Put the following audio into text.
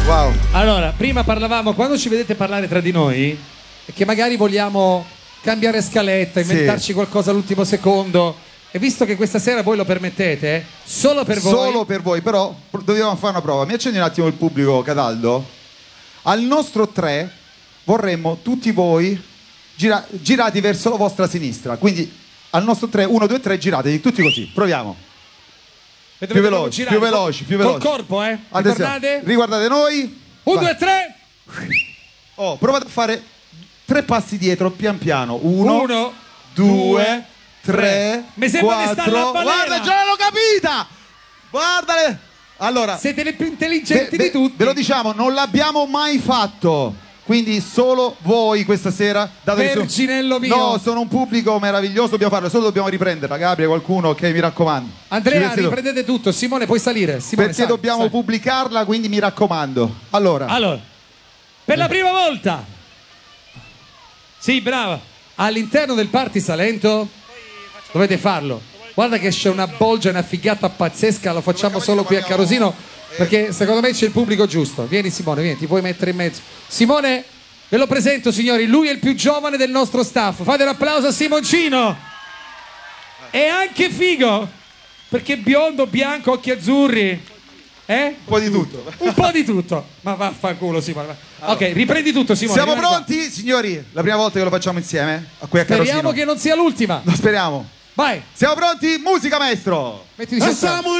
Wow. Allora, prima parlavamo, quando ci vedete parlare tra di noi, è che magari vogliamo cambiare scaletta, inventarci qualcosa all'ultimo secondo. E visto che questa sera voi lo permettete, solo per voi. Solo per voi, però dobbiamo fare una prova. Mi accendi un attimo il pubblico, Cataldo? Al nostro 3 vorremmo tutti voi girati verso la vostra sinistra. Quindi al nostro 3, 1, 2, 3, giratevi tutti così. Proviamo. Più veloci, più veloci, più veloci. Col corpo, Attenzione. Riguardate noi. 1, 2, 3. Oh, provate a fare 3 passi dietro, pian piano. 1, 2, 3. Mi sembra che sta la balena. Guarda, già l'ho capita. Guardale. Allora, siete le più intelligenti di tutti. Ve lo diciamo, non l'abbiamo mai fatto. Quindi solo voi questa sera. Verginello mio. No, sono un pubblico meraviglioso, dobbiamo farlo, solo dobbiamo riprenderla. Gabriele, qualcuno, ok, mi raccomando. Andrea, riprendete tutto. Simone, puoi salire. Simone, perché dobbiamo pubblicarla, quindi mi raccomando. Allora, per la prima volta. Sì, brava. All'interno del Party Salento dovete farlo. Guarda che c'è una bolgia, una figata pazzesca. Lo facciamo solo qui a Carosino, perché secondo me c'è il pubblico giusto. Vieni Simone, vieni, ti puoi mettere in mezzo. Simone, ve lo presento signori, lui è il più giovane del nostro staff. Fate un applauso a Simoncino. È anche figo, perché biondo, bianco, occhi azzurri. Un po' di tutto. Un po' di tutto. Ma vaffanculo Simone. Ok, riprendi tutto Simone. Siamo pronti? Signori, la prima volta che lo facciamo insieme qui a Carosino. Speriamo che non sia l'ultima. Lo speriamo. Vai. Siamo pronti? Musica, maestro. Mettiti